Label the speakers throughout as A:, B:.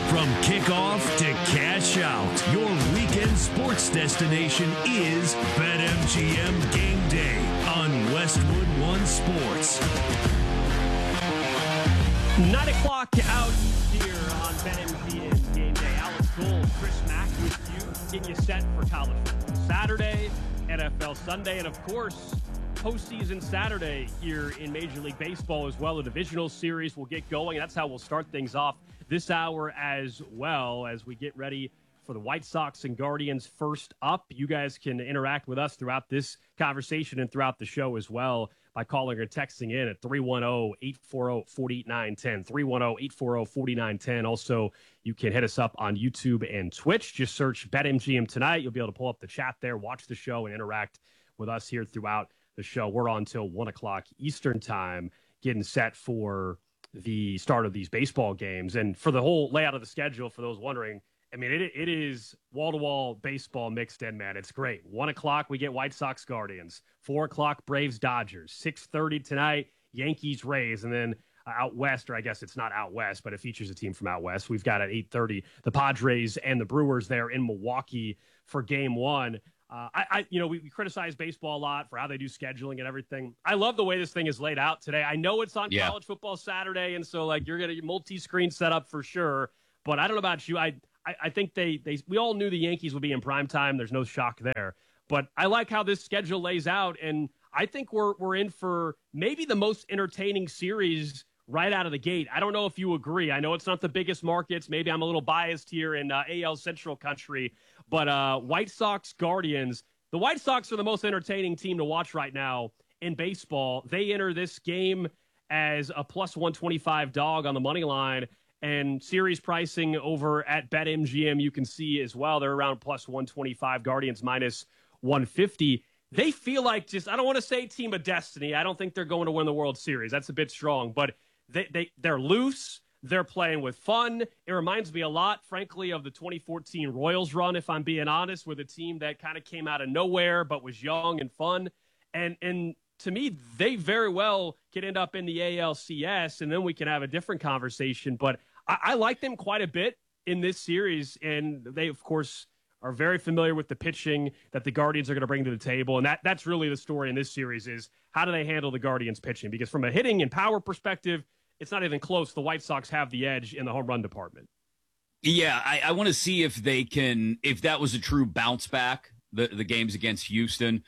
A: From kickoff to cash out, your weekend sports destination is BetMGM Game Day on Westwood One Sports.
B: 9 o'clock out here on BetMGM Game Day. Alex Gold, Chris Mack with you. Get you set for college football Saturday, NFL Sunday, and of course, postseason Saturday here in Major League Baseball as well. A divisional series will get going. That's how we'll start things off this hour as well as we get ready for the White Sox and Guardians first up. You guys can interact with us throughout this conversation and throughout the show as well by calling or texting in at 310-840-4910, 310-840-4910. Also, you can hit us up on YouTube and Twitch. Just search BetMGM Tonight. You'll be able to pull up the chat there, watch the show, and interact with us here throughout the show. We're on till 1 o'clock Eastern time, getting set for the start of these baseball games. And for the whole layout of the schedule, for those wondering, I mean, it is wall-to-wall baseball mixed in, man. It's great. 1 o'clock, we get White Sox Guardians. 4 o'clock, Braves Dodgers. 6:30 tonight, Yankees Rays. And then out west, or I guess it's not out west, but it features a team from out west. We've got at 8:30 the Padres and the Brewers there in Milwaukee for game one. We criticize baseball a lot for how they do scheduling and everything. I love the way this thing is laid out today. I know it's on college football Saturday, and so you're gonna get multi-screen setup for sure. But I don't know about you. I think we all knew the Yankees would be in prime time. There's no shock there. But I like how this schedule lays out, and I think we're in for maybe the most entertaining series right out of the gate. I don't know if you agree. I know it's not the biggest markets. Maybe I'm a little biased here in AL Central country. But White Sox Guardians, the White Sox are the most entertaining team to watch right now in baseball. They enter this game as a plus 125 dog on the money line, and series pricing over at BetMGM you can see as well. They're around plus 125, Guardians minus 150. They feel like I don't want to say team of destiny. I don't think they're going to win the World Series. That's a bit strong, but they're loose. They're playing with fun. It reminds me a lot, frankly, of the 2014 Royals run, if I'm being honest, with a team that kind of came out of nowhere but was young and fun. And to me, they very well could end up in the ALCS, and then we can have a different conversation. But I like them quite a bit in this series, and they, of course, are very familiar with the pitching that the Guardians are going to bring to the table. And that's really the story in this series is how do they handle the Guardians pitching? Because from a hitting and power perspective, it's not even close. The White Sox have the edge in the home run department.
C: Yeah, I want to see if they can, if that was a true bounce back, the games against Houston,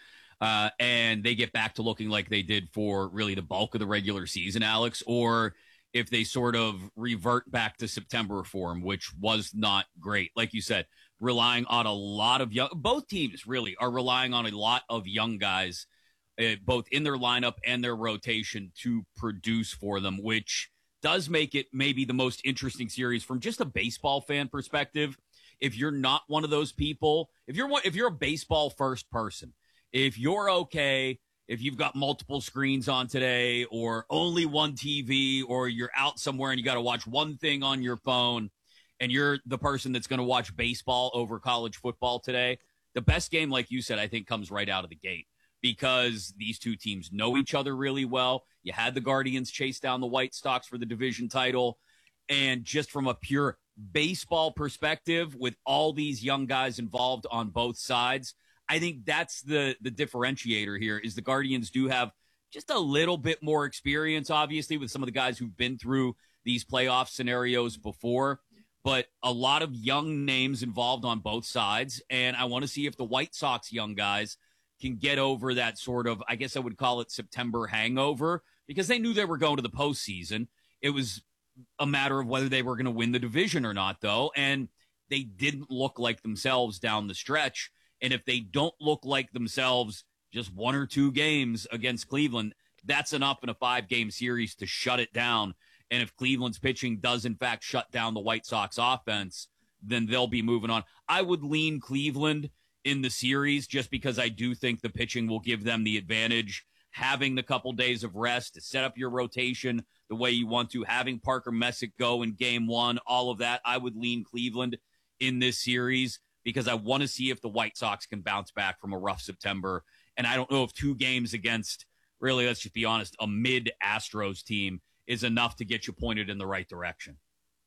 C: and they get back to looking like they did for really the bulk of the regular season, Alex, or if they sort of revert back to September form, which was not great. Like you said, relying on a lot of both teams really are relying on a lot of young guys, both in their lineup and their rotation to produce for them, which does make it maybe the most interesting series from just a baseball fan perspective. If you're not one of those people, if you're a baseball first person, if you're okay, if you've got multiple screens on today or only one TV, or you're out somewhere and you got to watch one thing on your phone and you're the person that's going to watch baseball over college football today, the best game, like you said, I think comes right out of the gate, because these two teams know each other really well. You had the Guardians chase down the White Sox for the division title. And just from a pure baseball perspective, with all these young guys involved on both sides, I think that's the differentiator here is the Guardians do have just a little bit more experience, obviously, with some of the guys who've been through these playoff scenarios before, but a lot of young names involved on both sides. And I want to see if the White Sox young guys can get over that sort of, I guess I would call it September hangover, because they knew they were going to the postseason. It was a matter of whether they were going to win the division or not, though. And they didn't look like themselves down the stretch. And if they don't look like themselves just one or two games against Cleveland, that's enough in a 5-game series to shut it down. And if Cleveland's pitching does, in fact, shut down the White Sox offense, then they'll be moving on. I would lean Cleveland in the series just because I do think the pitching will give them the advantage. Having the couple days of rest to set up your rotation the way you want to, having Parker Messick go in game one, all of that, I would lean Cleveland in this series because I want to see if the White Sox can bounce back from a rough September. And I don't know if 2 games against, really, let's just be honest, a mid-Astros team is enough to get you pointed in the right direction.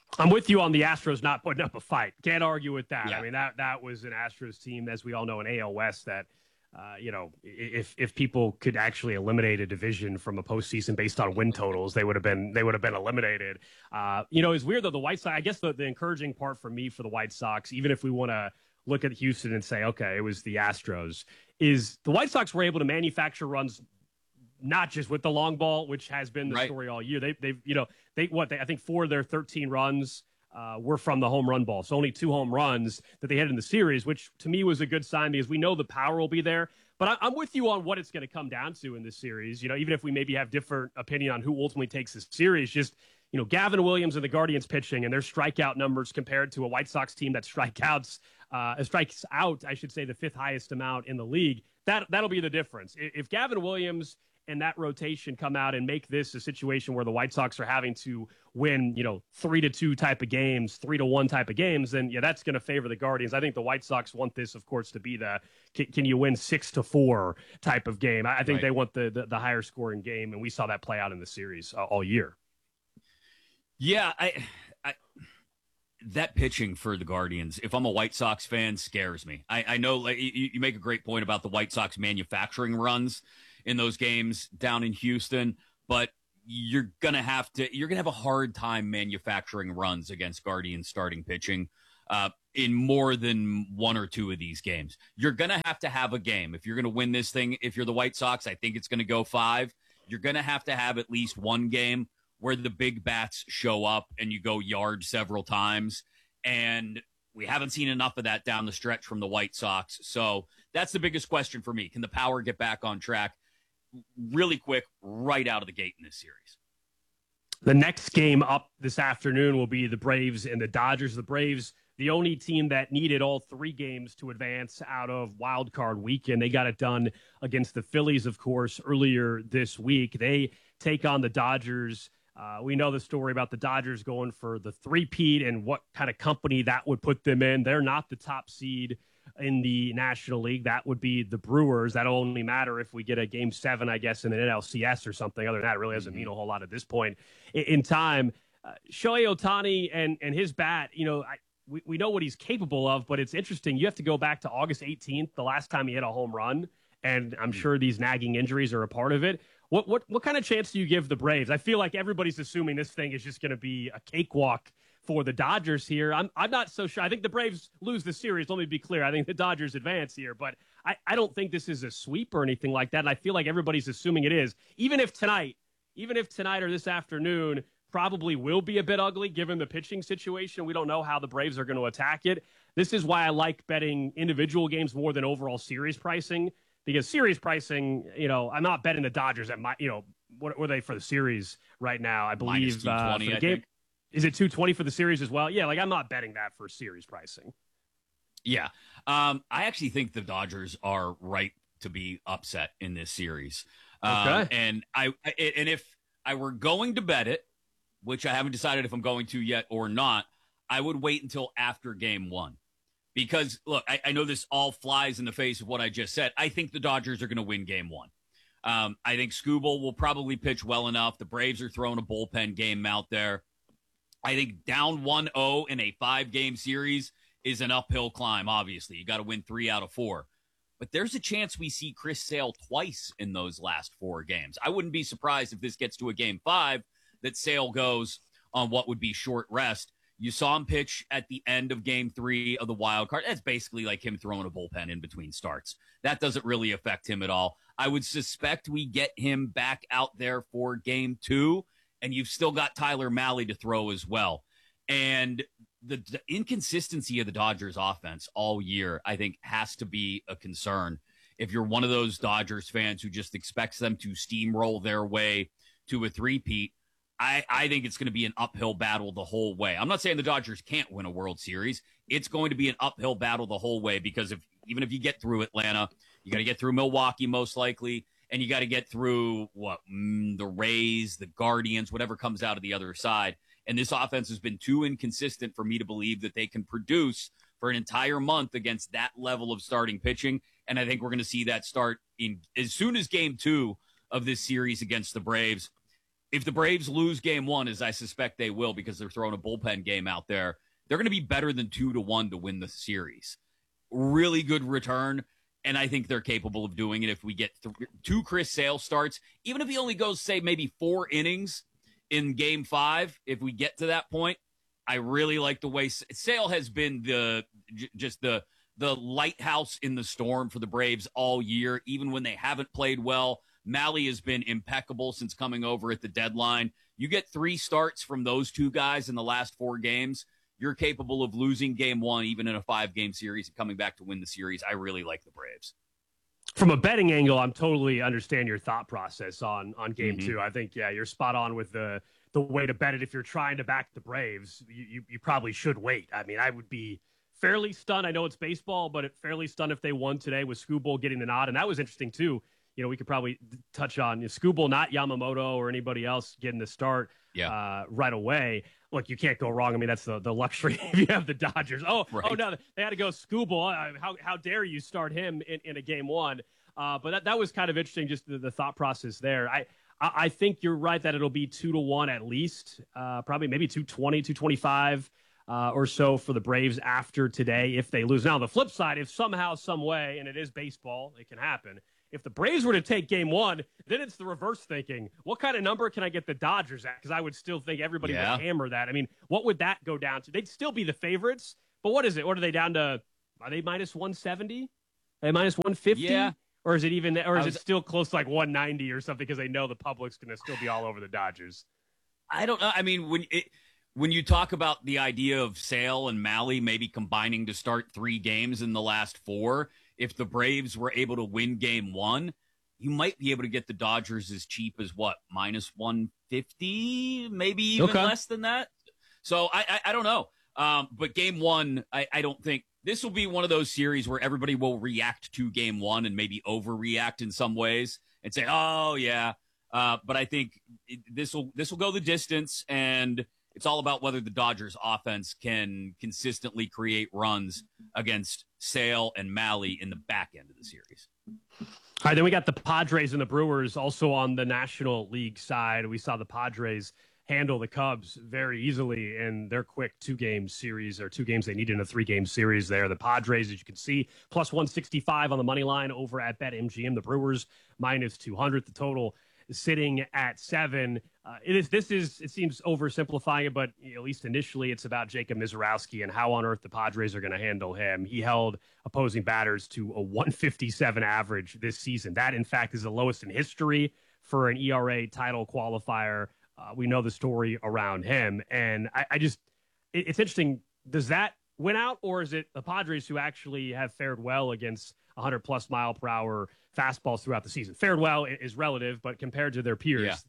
B: I'm with you on the Astros not putting up a fight. Can't argue with that.
C: Yeah.
B: I mean, that was an Astros team, as we all know, in AL West that, if people could actually eliminate a division from a postseason based on win totals, they would have been eliminated. It's weird though. The White Sox, I guess the encouraging part for me for the White Sox, even if we want to look at Houston and say, okay, it was the Astros, is the White Sox were able to manufacture runs not just with the long ball, which has been the story all year. I think 4 of their 13 runs were from the home run ball. So only 2 home runs that they had in the series, which to me was a good sign because we know the power will be there. But I'm with you on what it's going to come down to in this series. Even if we maybe have different opinion on who ultimately takes this series, just, Gavin Williams and the Guardians pitching and their strikeout numbers compared to a White Sox team that strikes out, I should say, the 5th highest amount in the league. That'll be the difference. If Gavin Williams and that rotation come out and make this a situation where the White Sox are having to win, 3-2 type of games, 3-1 type of games, then that's going to favor the Guardians. I think the White Sox want this, of course, to be the can you win 6-4 type of game. I think they want the higher scoring game, and we saw that play out in the series all year.
C: Yeah, that pitching for the Guardians, if I'm a White Sox fan, scares me. I know, like, you make a great point about the White Sox manufacturing runs in those games down in Houston, but you're gonna have a hard time manufacturing runs against Guardians starting pitching in more than 1 or 2 of these games. You're gonna have a game if you're gonna win this thing. If you're the White Sox, I think it's gonna go 5. You're gonna have at least one game where the big bats show up and you go yard several times, and we haven't seen enough of that down the stretch from the White Sox. So that's the biggest question for me. Can the power get back on track really quick right out of the gate in this series?
B: The next game up this afternoon will be the Braves and the Dodgers. The Braves, the only team that needed all 3 games to advance out of wild card weekend. They got it done against the Phillies, of course, earlier this week. They take on the Dodgers. We know the story about the Dodgers going for the 3-peat and what kind of company that would put them in. They're not the top seed in the National League. That would be the Brewers. That'll only matter if we get a Game 7, I guess, in an NLCS or something. Other than that, it really doesn't mean a whole lot at this point in time. Shohei Ohtani and his bat, we know what he's capable of, but it's interesting. You have to go back to August 18th, the last time he hit a home run, and I'm sure these nagging injuries are a part of it. What kind of chance do you give the Braves? I feel like everybody's assuming this thing is just going to be a cakewalk for the Dodgers here. I'm not so sure. I think the Braves lose the series. Let me be clear. I think the Dodgers advance here, but I don't think this is a sweep or anything like that. And I feel like everybody's assuming it is. Even if tonight or this afternoon probably will be a bit ugly given the pitching situation. We don't know how the Braves are going to attack it. This is why I like betting individual games more than overall series pricing, because series pricing, I'm not betting the Dodgers at what were they for the series right now? I believe
C: -220,
B: for the
C: I
B: game.
C: think.
B: Is it 220 for the series as well? Yeah, I'm not betting that for series pricing.
C: Yeah. I actually think the Dodgers are right to be upset in this series.
B: Okay.
C: And if I were going to bet it, which I haven't decided if I'm going to yet or not, I would wait until after Game 1. Because, look, I know this all flies in the face of what I just said. I think the Dodgers are going to win Game 1. I think Skubal will probably pitch well enough. The Braves are throwing a bullpen game out there. I think down 1-0 in a 5-game series is an uphill climb, obviously. You got to win 3 out of 4. But there's a chance we see Chris Sale twice in those last 4 games. I wouldn't be surprised if this gets to a Game 5 that Sale goes on what would be short rest. You saw him pitch at the end of Game 3 of the wild card. That's basically like him throwing a bullpen in between starts. That doesn't really affect him at all. I would suspect we get him back out there for Game 2, and you've still got Tyler Mahle to throw as well. And the inconsistency of the Dodgers offense all year, I think, has to be a concern. If you're one of those Dodgers fans who just expects them to steamroll their way to a 3-peat, I think it's going to be an uphill battle the whole way. I'm not saying the Dodgers can't win a World Series. It's going to be an uphill battle the whole way because even if you get through Atlanta, you got to get through Milwaukee most likely, and you got to get through the Rays, the Guardians, whatever comes out of the other side. And this offense has been too inconsistent for me to believe that they can produce for an entire month against that level of starting pitching. And I think we're going to see that start in as soon as Game 2 of this series against the Braves. if the Braves lose game one, as I suspect they will because they're throwing a bullpen game out there, they're going to be better than 2-1 to win the series. Really good return, and I think they're capable of doing it if we get 2 Chris Sale starts. Even if he only goes, say, maybe 4 innings in game 5, if we get to that point, I really like the way Sale has been the lighthouse in the storm for the Braves all year, even when they haven't played well. Malley has been impeccable since coming over at the deadline. You get 3 starts from those 2 guys in the last 4 games, you're capable of losing game 1, even in a 5-game series, and coming back to win the series. I really like the Braves.
B: From a betting angle, I'm totally understand your thought process on game 2. I think, you're spot on with the way to bet it. If you're trying to back the Braves, you probably should wait. I mean, I would be fairly stunned. I know it's baseball, but fairly stunned if they won today with Skubal getting the nod. And that was interesting, too. We could probably touch on Skubal, not Yamamoto or anybody else getting the start right away. Look, you can't go wrong. I mean, that's the luxury if you have the Dodgers. Oh, no, they had to go Skubal. How dare you start him in a game 1? But that was kind of interesting, just the thought process there. I think you're right that it'll be 2-1 at least, probably maybe 220, 225 or so for the Braves after today if they lose. Now, on the flip side, if somehow, some way, and it is baseball, it can happen. If the Braves were to take game 1, then it's the reverse thinking. What kind of number can I get the Dodgers at? Because I would still think everybody would hammer that. I mean, what would that go down to? They'd still be the favorites, but what is it? What are they down to? Are they minus 170? Are they minus 150? Yeah. Or is it even? Or is it still close to like 190 or something because they know the public's going to still be all over the Dodgers?
C: I don't know. I mean, when you talk about the idea of Sale and Malley maybe combining to start 3 games in the last 4, if the Braves were able to win game 1, you might be able to get the Dodgers as cheap as what, minus 150, maybe even less than that. So I don't know. But game 1, I don't think this will be one of those series where everybody will react to game 1 and maybe overreact in some ways and say, oh yeah. But I think this will go the distance, and it's all about whether the Dodgers offense can consistently create runs against Sale and Malley in the back end of the series.
B: All right, then we got the Padres and the Brewers also on the National League side. We saw the Padres handle the Cubs very easily in their quick 2-game series, or 2 games they needed in a 3-game series there. The Padres, as you can see, plus 165 on the money line over at BetMGM. The Brewers minus 200. The total sitting at 7. It seems oversimplifying it, but at least initially it's about Jacob Misiorowski and how on earth the Padres are going to handle him. He held opposing batters to a 157 average this season. That, in fact, is the lowest in history for an ERA title qualifier. We know the story around him. And it's interesting. Does that win out, or is it the Padres who actually have fared well against 100-plus mile-per-hour fastballs throughout the season? Fared well is relative, but compared to their peers,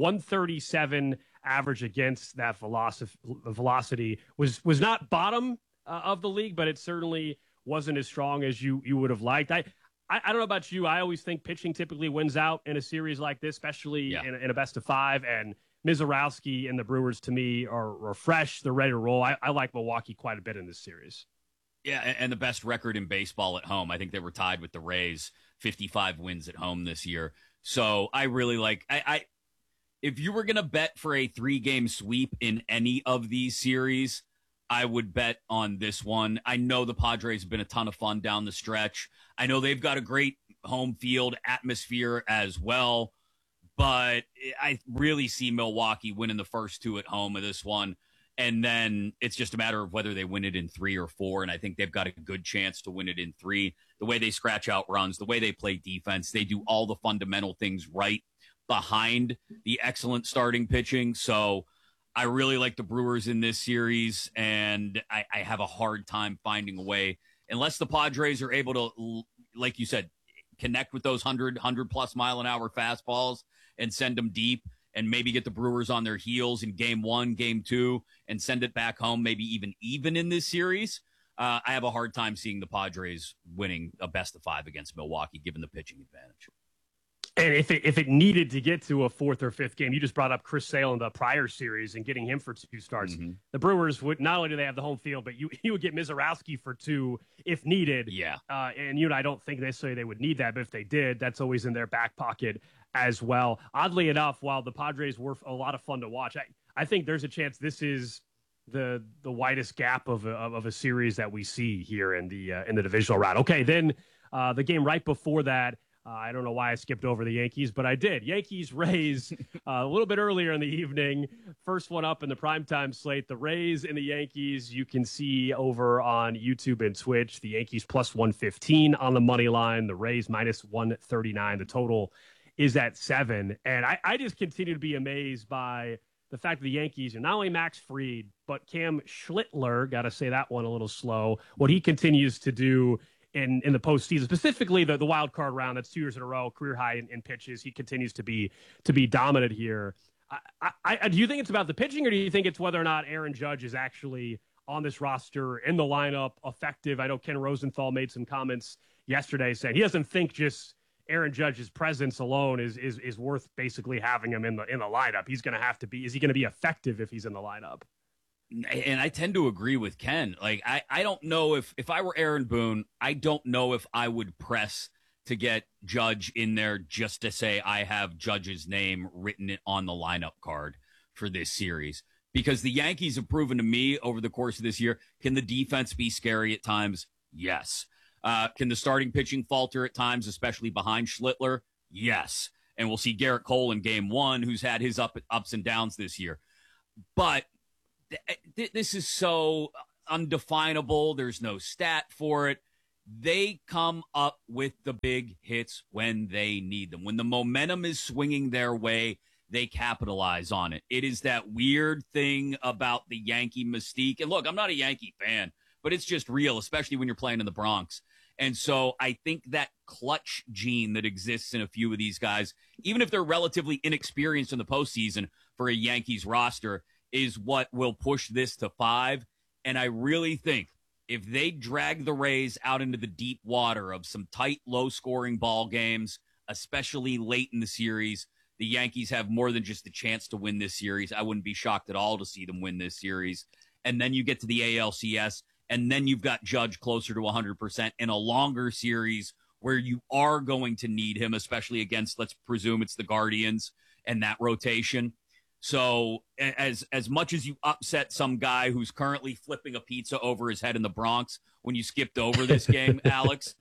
B: 137 average against that velocity was not bottom of the league, but it certainly wasn't as strong as you would have liked. I don't know about you. I always think pitching typically wins out in a series like this, especially in a best of 5. And Misiorowski and the Brewers, to me, are fresh. They're ready to roll. I like Milwaukee quite a bit in this series.
C: Yeah, and the best record in baseball at home. I think they were tied with the Rays, 55 wins at home this year. So I really like if you were going to bet for a 3-game sweep in any of these series, I would bet on this one. I know the Padres have been a ton of fun down the stretch. I know they've got a great home field atmosphere as well, but I really see Milwaukee winning the first 2 at home of this one. And then it's just a matter of whether they win it in 3 or 4. And I think they've got a good chance to win it in 3. The way they scratch out runs, the way they play defense, they do all the fundamental things right behind the excellent starting pitching. So I really like the Brewers in this series, and I have a hard time finding a way, unless the Padres are able to, like you said, connect with those 100-plus mile-an-hour fastballs and send them deep, and maybe get the Brewers on their heels in game 1, game 2, and send it back home, maybe even in this series. I have a hard time seeing the Padres winning a best of 5 against Milwaukee, given the pitching advantage.
B: And if it needed to get to a 4th or 5th game, you just brought up Chris Sale in the prior series and getting him for 2 starts. Mm-hmm. The Brewers would, not only do they have the home field, but you would get Misiorowski for 2 if needed.
C: Yeah.
B: And I don't think necessarily they would need that, but if they did, that's always in their back pocket as well. Oddly enough, while the Padres were a lot of fun to watch, I think there's a chance this is the widest gap of a series that we see here in the divisional round. Okay, then the game right before that, I don't know why I skipped over the Yankees, but I did. Yankees-Rays a little bit earlier in the evening. First one up in the primetime slate. The Rays and the Yankees, you can see over on YouTube and Twitch. The Yankees plus 115 on the money line. The Rays minus 139. The total is at 7. And I just continue to be amazed by the fact that the Yankees, and not only Max Fried, but Cam Schlittler, got to say that one a little slow, what he continues to do in the postseason, specifically the wild card round. That's 2 years in a row, career high in pitches. He continues to be dominant here. Do you think it's about the pitching, or do you think it's whether or not Aaron Judge is actually on this roster, in the lineup, effective? I know Ken Rosenthal made some comments yesterday saying he doesn't think just Aaron Judge's presence alone is worth basically having him in the lineup. He's going to have to be. Is he going to be effective if he's in the lineup?
C: And I tend to agree with Ken. Like, I don't know if I were Aaron Boone, I don't know if I would press to get Judge in there just to say I have Judge's name written on the lineup card for this series. Because the Yankees have proven to me over the course of this year, can the defense be scary at times? Yes. Can the starting pitching falter at times, especially behind Schlittler? Yes. And we'll see Garrett Cole in game 1, who's had his ups and downs this year. But this is so undefinable. There's no stat for it. They come up with the big hits when they need them. When the momentum is swinging their way, they capitalize on it. It is that weird thing about the Yankee mystique. And look, I'm not a Yankee fan, but it's just real, especially when you're playing in the Bronx. And so I think that clutch gene that exists in a few of these guys, even if they're relatively inexperienced in the postseason for a Yankees roster, is what will push this to 5. And I really think if they drag the Rays out into the deep water of some tight, low-scoring ball games, especially late in the series, the Yankees have more than just a chance to win this series. I wouldn't be shocked at all to see them win this series. And then you get to the ALCS, and then you've got Judge closer to 100% in a longer series where you are going to need him, especially against, let's presume it's the Guardians and that rotation. So as much as you upset some guy who's currently flipping a pizza over his head in the Bronx when you skipped over this game, Alex,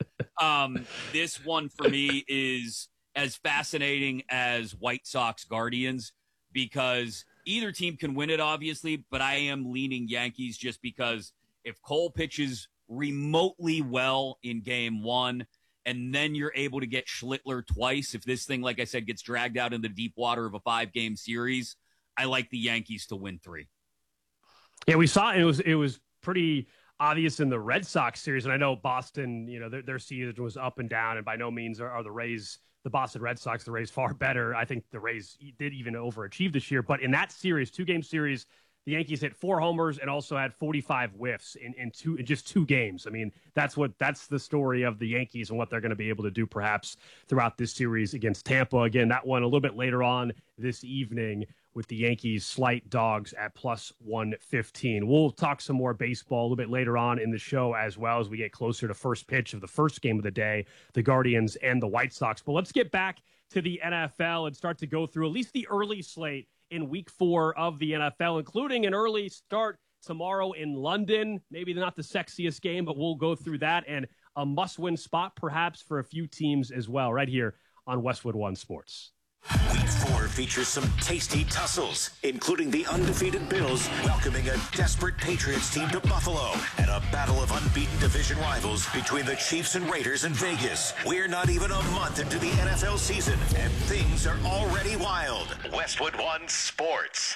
C: this one for me is as fascinating as White Sox Guardians, because either team can win it, obviously, but I am leaning Yankees just because if Cole pitches remotely well in game 1, and then you're able to get Schlittler twice, if this thing, like I said, gets dragged out in the deep water of a 5-game series, I like the Yankees to win 3.
B: Yeah, we saw it was pretty obvious in the Red Sox series, and I know Boston, their season was up and down, and by no means are the Rays, the Boston Red Sox, the Rays far better. I think the Rays did even overachieve this year, but in that series, 2-game series, the Yankees hit 4 homers and also had 45 whiffs in just 2 games. I mean, that's the story of the Yankees and what they're going to be able to do perhaps throughout this series against Tampa. Again, that one a little bit later on this evening with the Yankees slight dogs at plus 115. We'll talk some more baseball a little bit later on in the show as well as we get closer to first pitch of the first game of the day, the Guardians and the White Sox. But let's get back to the NFL and start to go through at least the early slate in week 4 of the NFL, including an early start tomorrow in London. Maybe not the sexiest game, but we'll go through that, and a must-win spot perhaps for a few teams as well right here on Westwood One Sports.
D: Week 4 features some tasty tussles, including the undefeated Bills welcoming a desperate Patriots team to Buffalo, and a battle of unbeaten division rivals between the Chiefs and Raiders in Vegas. We're not even a month into the NFL season, and things are already wild. Westwood One Sports.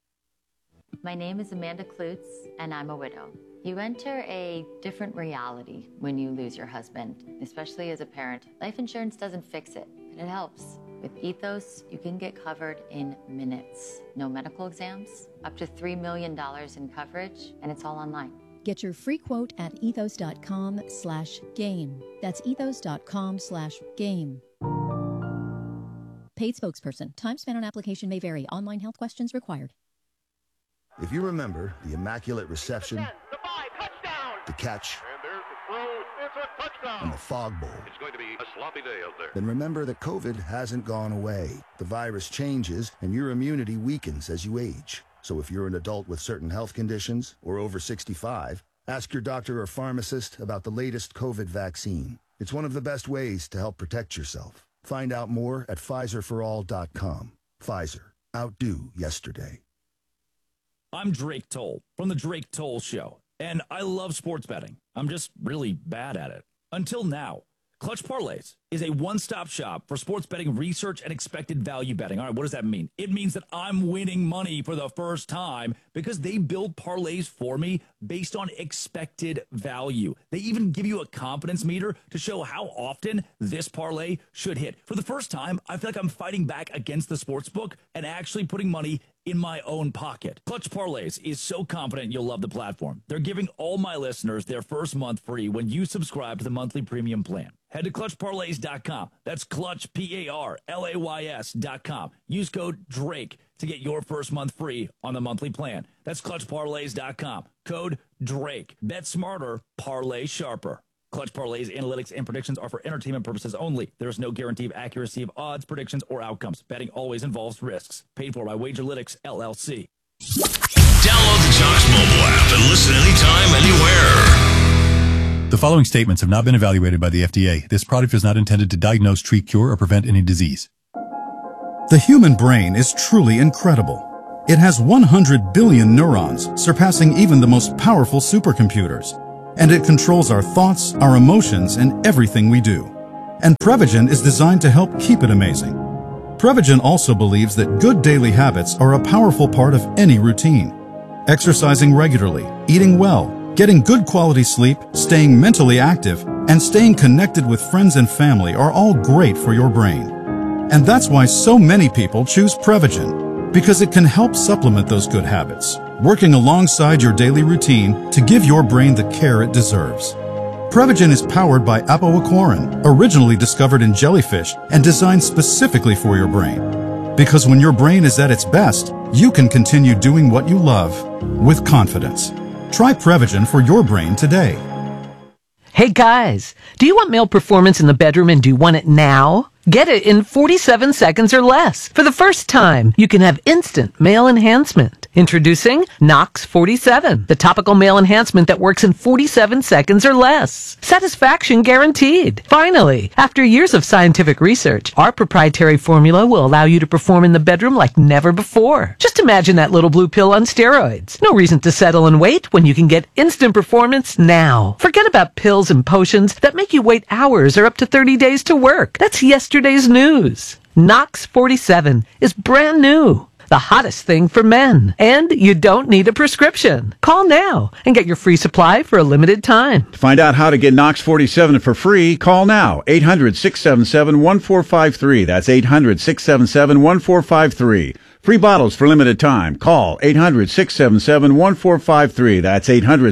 E: My name is Amanda Klutz, and I'm a widow. You enter a different reality when you lose your husband, especially as a parent. Life insurance doesn't fix it, but it helps. With Ethos, you can get covered in minutes. No medical exams, up to $3 million in coverage, and it's all online.
F: Get your free quote at ethos.com/game. That's ethos.com/game. Paid spokesperson. Time spent on application may vary. Online health questions required.
G: If you remember the Immaculate Reception, the catch, and the fog bowl.
H: It's going to be a sloppy day out there.
G: Then remember that COVID hasn't gone away. The virus changes, and your immunity weakens as you age. So if you're an adult with certain health conditions or over 65, ask your doctor or pharmacist about the latest COVID vaccine. It's one of the best ways to help protect yourself. Find out more at PfizerForAll.com. Pfizer. Outdo yesterday.
I: I'm Drake Toll from The Drake Toll Show, and I love sports betting. I'm just really bad at it. Until now. Clutch Parlays is a one-stop shop for sports betting research and expected value betting. All right, what does that mean? It means that I'm winning money for the first time because they build parlays for me based on expected value. They even give you a confidence meter to show how often this parlay should hit. For the first time, I feel like I'm fighting back against the sportsbook and actually putting money in my own pocket. Clutch Parlays is so confident you'll love the platform. They're giving all my listeners their first month free when you subscribe to the monthly premium plan. Head to ClutchParlays.com. That's Clutch, P-A-R-L-A-Y-S.com. Use code DRAKE to get your first month free on the monthly plan. That's ClutchParlays.com. Code DRAKE. Bet smarter, parlay sharper. Clutch Parlays, analytics, and predictions are for entertainment purposes only. There is no guarantee of accuracy of odds, predictions, or outcomes. Betting always involves risks. Paid for by Wagerlytics, LLC.
A: Download the Jocks mobile app and listen anytime, anywhere.
J: The following statements have not been evaluated by the FDA. This product is not intended to diagnose, treat, cure, or prevent any disease.
K: The human brain is truly incredible. It has 100 billion neurons, surpassing even the most powerful supercomputers. And it controls our thoughts, our emotions, and everything we do. And Prevagen is designed to help keep it amazing. Prevagen also believes that good daily habits are a powerful part of any routine. Exercising regularly, eating well, getting good quality sleep, staying mentally active, and staying connected with friends and family are all great for your brain. And that's why so many people choose Prevagen, because it can help supplement those good habits, working alongside your daily routine to give your brain the care it deserves. Prevagen is powered by apoaquarin, originally discovered in jellyfish and designed specifically for your brain. Because when your brain is at its best, you can continue doing what you love with confidence. Try Prevagen for your brain today.
L: Hey guys, do you want male performance in the bedroom and do you want it now? Get it in 47 seconds or less. For the first time, you can have instant male enhancement. Introducing Nox 47, the topical male enhancement that works in 47 seconds or less. Satisfaction guaranteed. Finally, after years of scientific research, our proprietary formula will allow you to perform in the bedroom like never before. Just imagine that little blue pill on steroids. No reason to settle and wait when you can get instant performance now. Forget about pills and potions that make you wait hours or up to 30 days to work. That's yesterday's news. Nox 47 is brand new. The hottest thing for men. And you don't need a prescription. Call now and get your free supply for a limited time.
M: To find out how to get Nox 47 for free, call now. 800-677-1453. That's 800-677-1453. Free bottles for limited time. Call 800-677-1453. That's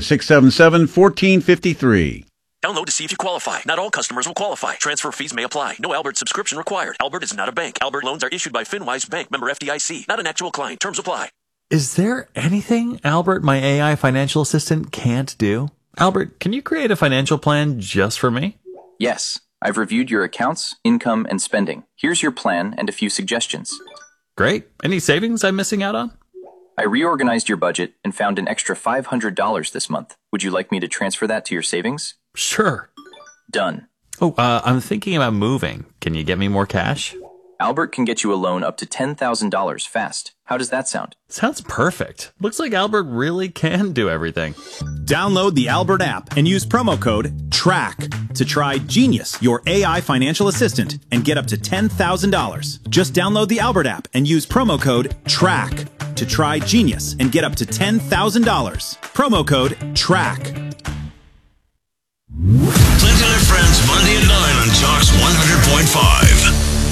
M: 800-677-1453.
N: Download to see if you qualify. Not all customers will qualify. Transfer fees may apply. No Albert subscription required. Albert is not a bank. Albert loans are issued by FinWise Bank, member FDIC. Not an actual client. Terms apply.
O: Is there anything Albert, my AI financial assistant, can't do? Albert, can you create a financial plan just for me?
P: Yes. I've reviewed your accounts, income, and spending. Here's your plan and a few suggestions.
O: Great. Any savings I'm missing out on?
P: I reorganized your budget and found an extra $500 this month. Would you like me to transfer that to your savings?
O: Sure.
P: Done.
O: Oh, I'm thinking about moving. Can you get me more cash?
P: Albert can get you a loan up to $10,000 fast. How does that sound?
O: Sounds perfect. Looks like Albert really can do everything.
Q: Download the Albert app and use promo code TRACK to try Genius, your AI financial assistant, and get up to $10,000. Just download the Albert app and use promo code TRACK to try Genius and get up to $10,000. Promo code TRACK.
A: Clinton and Friends, Monday at 9 on Jocks 100.5.